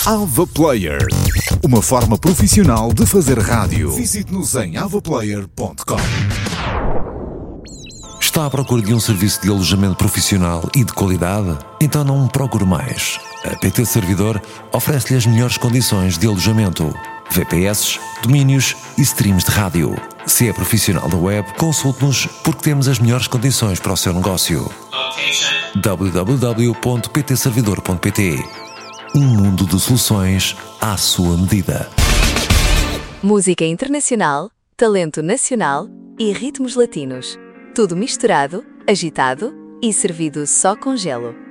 Ava Player, uma forma profissional de fazer rádio. Visite-nos em avaplayer.com. Está à procura de um serviço de alojamento profissional e de qualidade? Então não procure mais. A PT Servidor oferece-lhe as melhores condições de alojamento: VPS, domínios e streams de rádio. Se é profissional da web, consulte-nos porque temos as melhores condições para o seu negócio. www.ptservidor.pt. Um mundo de soluções à sua medida. Música internacional, talento nacional e ritmos latinos. Tudo misturado, agitado e servido só com gelo.